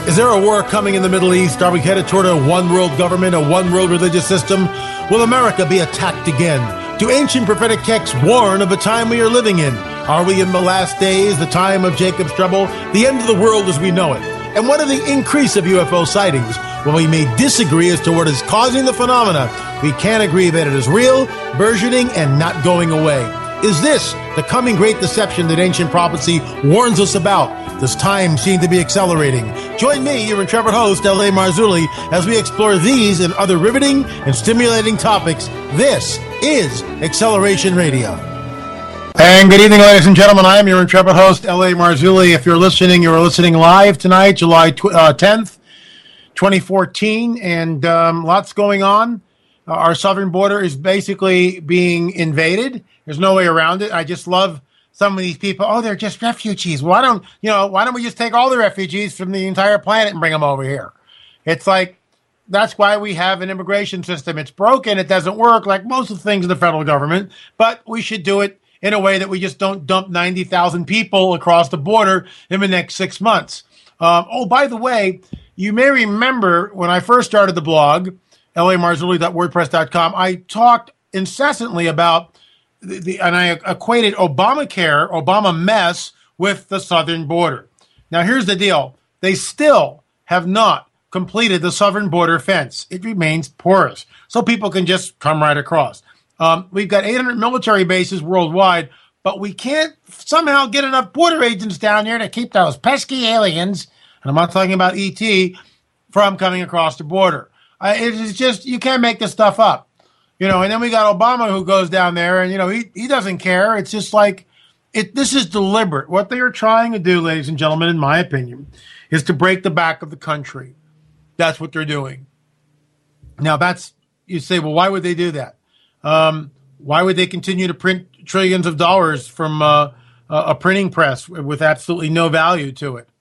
Is there a war coming in the Middle East? Are we headed toward a one-world government, a one-world religious system? Will America be attacked again? Do ancient prophetic texts warn of the time we are living in? Are we in the last days, the time of Jacob's trouble, the end of the world as we know it? And what are the increase of UFO sightings? Well, we may disagree as to what is causing the phenomena. We can agree that it is real, burgeoning, and not going away. Is this the coming great deception that ancient prophecy warns us about? Does time seem to be accelerating? Join me, your intrepid host, L.A. Marzulli, as we explore these and other riveting and stimulating topics. This is Acceleration Radio. And good evening, ladies and gentlemen. I am your intrepid host, L.A. Marzulli. If you're listening, you are listening live tonight, July 10th, 2014, and lots going on. Our southern border is basically being invaded. There's no way around it. I just love some of these people. Oh, they're just refugees. Why don't we just take all the refugees from the entire planet and bring them over here? It's like, that's why we have an immigration system. It's broken. It doesn't work like most of the things in the federal government, but we should do it in a way that we just don't dump 90,000 people across the border in the next 6 months. By the way, you may remember when I first started the blog, lamarzulli.wordpress.com, I talked incessantly about and I equated Obama mess, with the southern border. Now, here's the deal. They still have not completed the southern border fence. It remains porous, so people can just come right across. We've got 800 military bases worldwide, but we can't somehow get enough border agents down there to keep those pesky aliens, and I'm not talking about ET, from coming across the border. It is just, you can't make this stuff up. And then we got Obama who goes down there and, he doesn't care. It's just like, this is deliberate. What they are trying to do, ladies and gentlemen, in my opinion, is to break the back of the country. That's what they're doing. Now you say, well, why would they do that? Why would they continue to print trillions of dollars from a printing press with absolutely no value to it?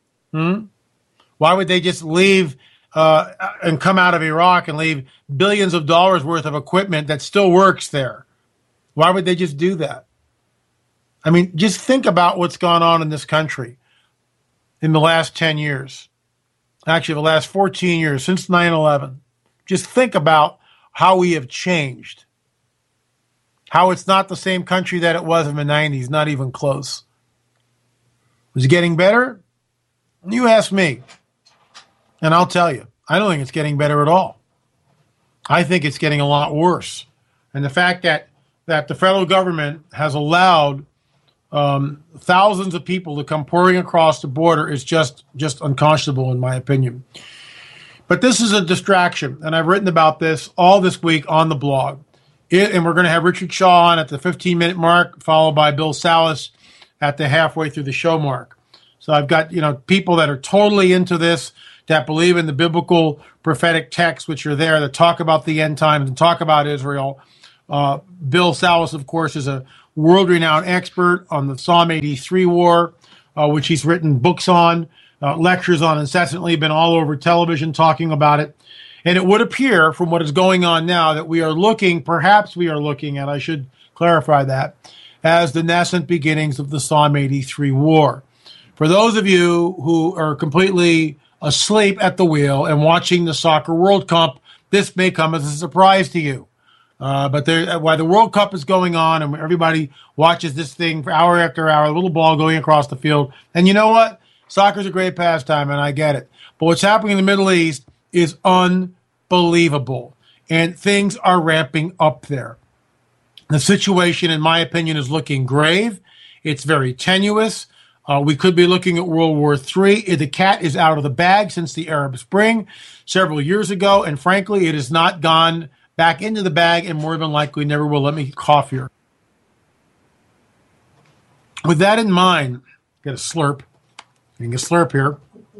Why would they just leave and come out of Iraq and leave billions of dollars worth of equipment that still works there? Why would they just do that? I mean, just think about what's gone on in this country in the last 10 years. Actually, the last 14 years, since 9/11. Just think about how we have changed. How it's not the same country that it was in the 90s, not even close. Was it getting better? You ask me. And I'll tell you, I don't think it's getting better at all. I think it's getting a lot worse. And the fact that the federal government has allowed thousands of people to come pouring across the border is just unconscionable, in my opinion. But this is a distraction, and I've written about this all this week on the blog. And we're going to have Richard Shaw on at the 15-minute mark, followed by Bill Salas at the halfway through the show mark. So I've got people that are totally into this, that believe in the biblical prophetic texts, which are there, that talk about the end times and talk about Israel. Bill Salas, of course, is a world-renowned expert on the Psalm 83 war, which he's written books on, lectures on incessantly, been all over television talking about it. And it would appear from what is going on now that we are looking at, I should clarify that, as the nascent beginnings of the Psalm 83 war. For those of you who are completely asleep at the wheel and watching the Soccer World Cup, this may come as a surprise to you. But while the World Cup is going on and everybody watches this thing for hour after hour, a little ball going across the field. And you know what? Soccer's a great pastime, and I get it. But what's happening in the Middle East is unbelievable. And things are ramping up there. The situation, in my opinion, is looking grave. It's very tenuous. We could be looking at World War III. The cat is out of the bag since the Arab Spring several years ago, and frankly, it has not gone back into the bag, and more than likely never will. Let me cough here. With that in mind, get a slurp. Getting a slurp here.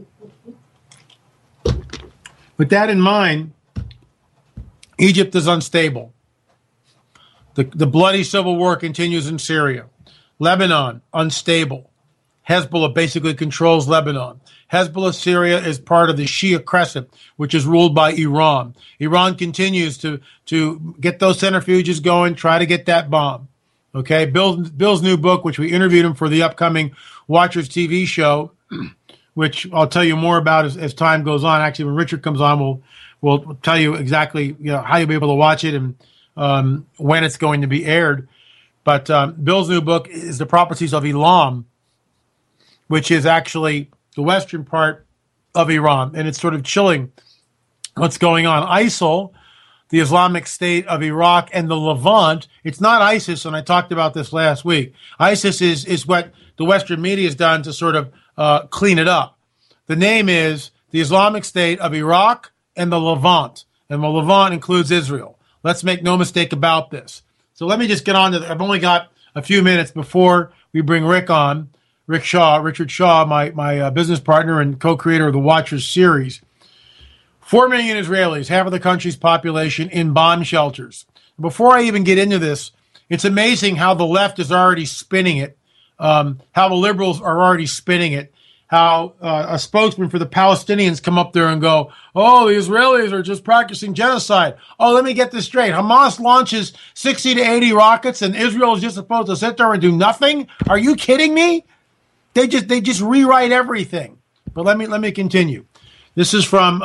With that in mind, Egypt is unstable. The bloody civil war continues in Syria. Lebanon, unstable. Hezbollah basically controls Lebanon. Hezbollah Syria is part of the Shia Crescent, which is ruled by Iran. Iran continues to get those centrifuges going, try to get that bomb. Okay, Bill's new book, which we interviewed him for the upcoming Watchers TV show, which I'll tell you more about as time goes on. Actually, when Richard comes on, we'll tell you exactly how you'll be able to watch it and when it's going to be aired. But Bill's new book is The Prophecies of Elam, which is actually the western part of Iran, and it's sort of chilling what's going on. ISIL, the Islamic State of Iraq and the Levant, it's not ISIS, and I talked about this last week. ISIS is what the Western media has done to sort of clean it up. The name is the Islamic State of Iraq and the Levant, and the Levant includes Israel. Let's make no mistake about this. So let me just get on to I've only got a few minutes before we bring Rick on. Richard Shaw, my business partner and co-creator of the Watchers series. 4 million Israelis, half of the country's population, in bomb shelters. Before I even get into this, it's amazing how the left is already spinning it, how the liberals are already spinning it, how a spokesman for the Palestinians come up there and go, oh, the Israelis are just practicing genocide. Oh, let me get this straight. Hamas launches 60 to 80 rockets and Israel is just supposed to sit there and do nothing? Are you kidding me? They just rewrite everything. But let me continue. This is from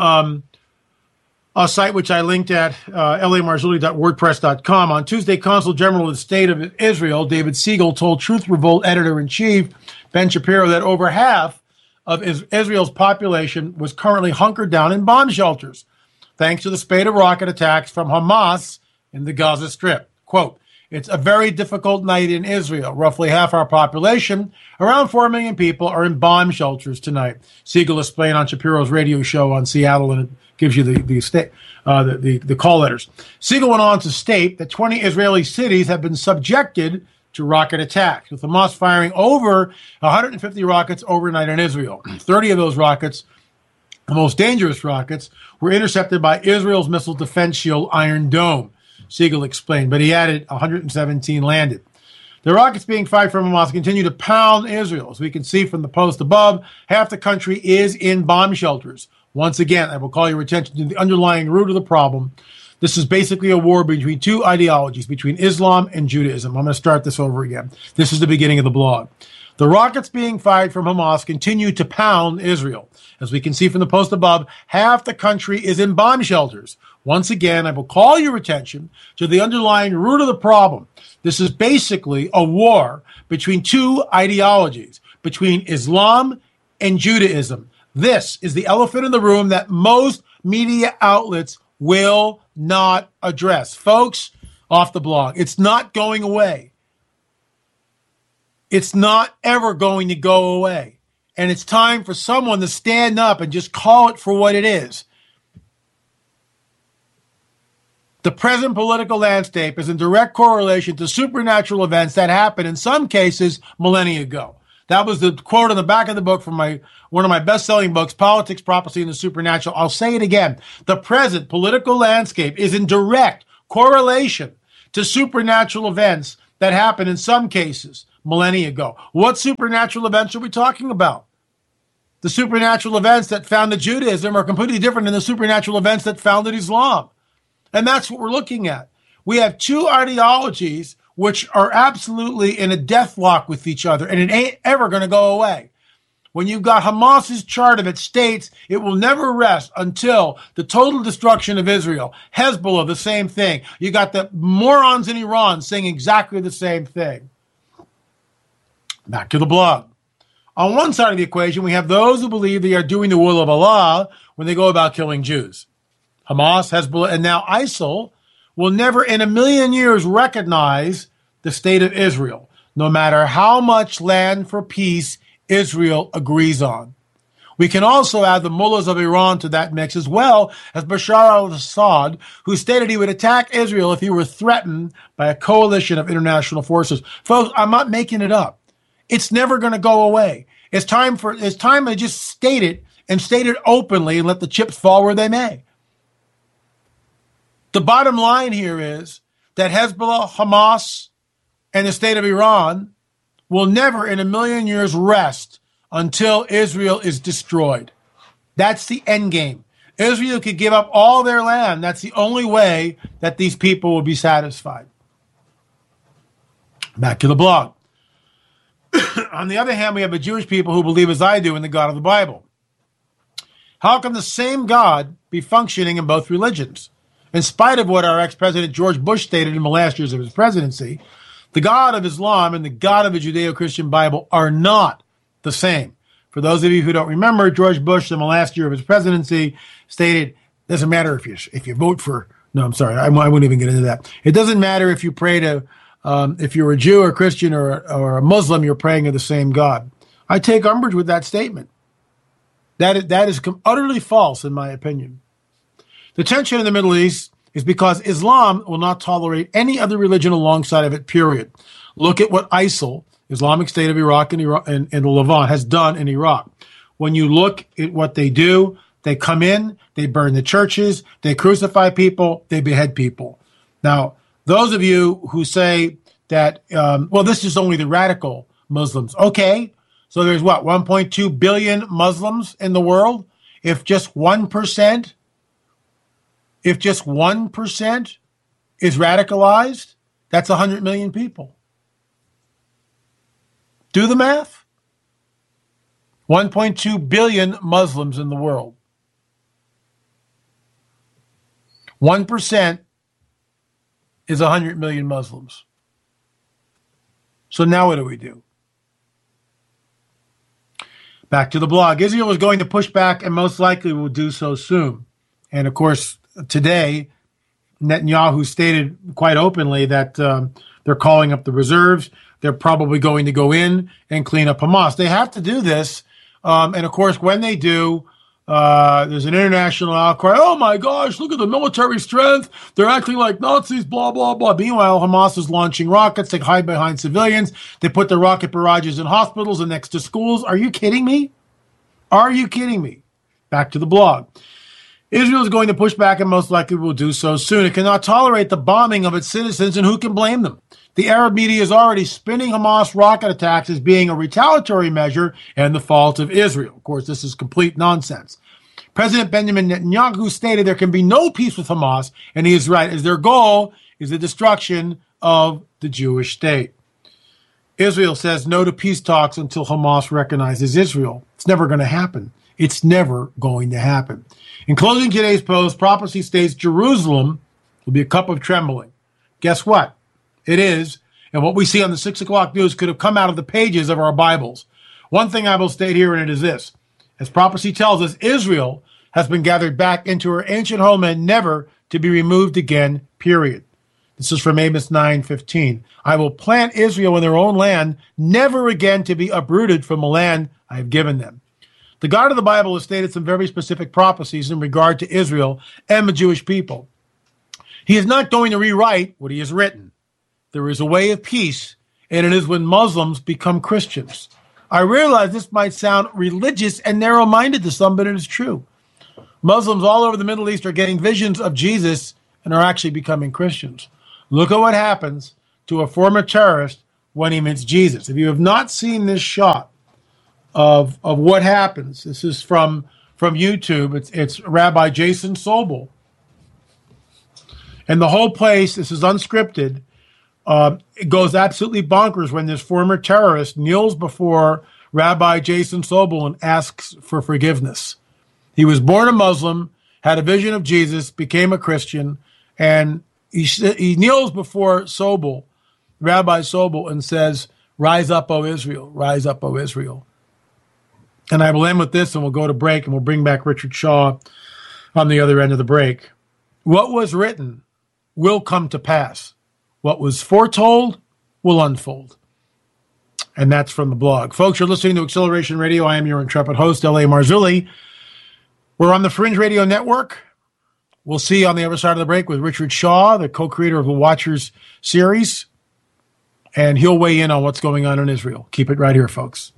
a site which I linked at lamarzulli.wordpress.com. On Tuesday, Consul General of the State of Israel, David Siegel, told Truth Revolt editor-in-chief Ben Shapiro that over half of Israel's population was currently hunkered down in bomb shelters, thanks to the spate of rocket attacks from Hamas in the Gaza Strip. Quote, it's a very difficult night in Israel. Roughly half our population, around 4 million people, are in bomb shelters tonight. Siegel explained on Shapiro's radio show on Seattle, and it gives you the call letters. Siegel went on to state that 20 Israeli cities have been subjected to rocket attacks, with Hamas firing over 150 rockets overnight in Israel. 30 of those rockets, the most dangerous rockets, were intercepted by Israel's missile defense shield Iron Dome, Siegel explained, but he added 117 landed. The rockets being fired from Hamas continue to pound Israel. As we can see from the post above, half the country is in bomb shelters. Once again, I will call your attention to the underlying root of the problem. This is basically a war between two ideologies, between Islam and Judaism. I'm going to start this over again. This is the beginning of the blog. The rockets being fired from Hamas continue to pound Israel. As we can see from the post above, half the country is in bomb shelters. Once again, I will call your attention to the underlying root of the problem. This is basically a war between two ideologies, between Islam and Judaism. This is the elephant in the room that most media outlets will not address. Folks, off the blog. It's not going away. It's not ever going to go away. And it's time for someone to stand up and just call it for what it is. The present political landscape is in direct correlation to supernatural events that happened in some cases millennia ago. That was the quote on the back of the book from one of my best-selling books, Politics, Prophecy, and the Supernatural. I'll say it again. The present political landscape is in direct correlation to supernatural events that happened in some cases millennia ago. What supernatural events are we talking about? The supernatural events that founded Judaism are completely different than the supernatural events that founded Islam. And that's what we're looking at. We have two ideologies which are absolutely in a deathlock with each other, and it ain't ever going to go away. When you've got Hamas's chart of it states it will never rest until the total destruction of Israel. Hezbollah, the same thing. You got the morons in Iran saying exactly the same thing. Back to the blog. On one side of the equation, we have those who believe they are doing the will of Allah when they go about killing Jews. Hamas, Hezbollah, and now ISIL will never in a million years recognize the state of Israel, no matter how much land for peace Israel agrees on. We can also add the mullahs of Iran to that mix, as well as Bashar al-Assad, who stated he would attack Israel if he were threatened by a coalition of international forces. Folks, I'm not making it up. It's never going to go away. It's time to just state it and state it openly and let the chips fall where they may. The bottom line here is that Hezbollah, Hamas, and the state of Iran will never in a million years rest until Israel is destroyed. That's the end game. Israel could give up all their land. That's the only way that these people will be satisfied. Back to the blog. On the other hand, we have the Jewish people who believe as I do in the God of the Bible. How can the same God be functioning in both religions? In spite of what our ex-president George Bush stated in the last years of his presidency, the God of Islam and the God of the Judeo-Christian Bible are not the same. For those of you who don't remember, George Bush in the last year of his presidency stated, doesn't matter if you vote for, no, I'm sorry, I won't even get into that. It doesn't matter if you pray to, if you're a Jew or Christian or a Muslim, you're praying to the same God. I take umbrage with that statement. That is utterly false, in my opinion. The tension in the Middle East is because Islam will not tolerate any other religion alongside of it, period. Look at what ISIL, Islamic State of Iraq and the Levant, has done in Iraq. When you look at what they do, they come in, they burn the churches, they crucify people, they behead people. Now, those of you who say that, well, this is only the radical Muslims. Okay, so there's what, 1.2 billion Muslims in the world? If just 1% is radicalized, that's 100 million people. Do the math. 1.2 billion Muslims in the world. 1% is 100 million Muslims. So now what do we do? Back to the blog. Israel is going to push back and most likely will do so soon. And of course, today, Netanyahu stated quite openly that they're calling up the reserves. They're probably going to go in and clean up Hamas. They have to do this. And of course, when they do, there's an international outcry. Oh my gosh, look at the military strength. They're acting like Nazis, blah, blah, blah. Meanwhile, Hamas is launching rockets. They hide behind civilians. They put their rocket barrages in hospitals and next to schools. Are you kidding me? Are you kidding me? Back to the blog. Israel is going to push back and most likely will do so soon. It cannot tolerate the bombing of its citizens, and who can blame them? The Arab media is already spinning Hamas rocket attacks as being a retaliatory measure and the fault of Israel. Of course, this is complete nonsense. President Benjamin Netanyahu stated there can be no peace with Hamas, and he is right, as their goal is the destruction of the Jewish state. Israel says no to peace talks until Hamas recognizes Israel. It's never going to happen. It's never going to happen. In closing today's post, prophecy states Jerusalem will be a cup of trembling. Guess what? It is. And what we see on the 6 o'clock news could have come out of the pages of our Bibles. One thing I will state here, and it is this. As prophecy tells us, Israel has been gathered back into her ancient homeland, never to be removed again, period. This is from Amos 9:15. I will plant Israel in their own land, never again to be uprooted from the land I have given them. The God of the Bible has stated some very specific prophecies in regard to Israel and the Jewish people. He is not going to rewrite what he has written. There is a way of peace, and it is when Muslims become Christians. I realize this might sound religious and narrow-minded to some, but it is true. Muslims all over the Middle East are getting visions of Jesus and are actually becoming Christians. Look at what happens to a former terrorist when he meets Jesus. If you have not seen this shot of what happens, this is from YouTube. It's Rabbi Jason Sobel. And the whole place, this is unscripted, it goes absolutely bonkers when this former terrorist kneels before Rabbi Jason Sobel and asks for forgiveness. He was born a Muslim, had a vision of Jesus, became a Christian, and he kneels before Sobel, Rabbi Sobel, and says, "Rise up, O Israel, rise up, O Israel." And I will end with this, and we'll go to break, and we'll bring back Richard Shaw on the other end of the break. What was written will come to pass. What was foretold will unfold. And that's from the blog. Folks, you're listening to Acceleration Radio. I am your intrepid host, L.A. Marzulli. We're on the Fringe Radio Network. We'll see you on the other side of the break with Richard Shaw, the co-creator of the Watchers series. And he'll weigh in on what's going on in Israel. Keep it right here, folks.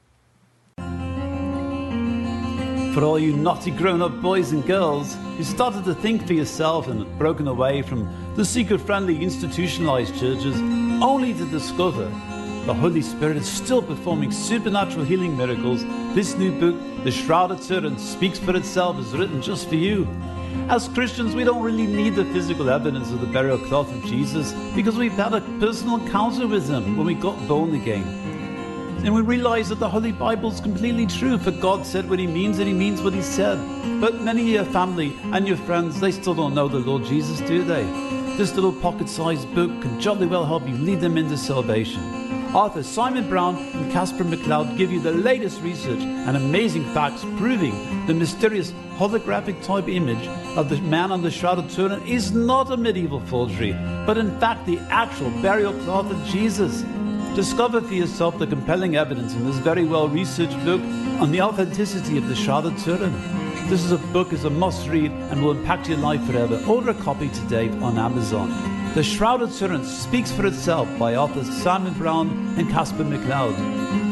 For all you naughty grown-up boys and girls who started to think for yourself and have broken away from the seeker-friendly institutionalized churches, only to discover the Holy Spirit is still performing supernatural healing miracles, this new book, The Shrouded Servant, speaks for itself, is written just for you. As Christians, we don't really need the physical evidence of the burial cloth of Jesus because we've had a personal encounter with him when we got born again. and we realize that the Holy Bible is completely true, for God said what he means and he means what he said. But many of your family and your friends, they still don't know the Lord Jesus, do they? This little pocket-sized book can jolly well help you lead them into salvation. Authors Simon Brown and Casper McLeod give you the latest research and amazing facts proving the mysterious holographic type image of the man on the Shrouded Turin is not a medieval forgery, but in fact the actual burial cloth of Jesus. Discover for yourself the compelling evidence in this very well-researched book on the authenticity of the Shrouded Turin. This is a book is a must-read and will impact your life forever. Order a copy today on Amazon. The Shrouded Turin speaks for itself by authors Simon Brown and Casper McLeod.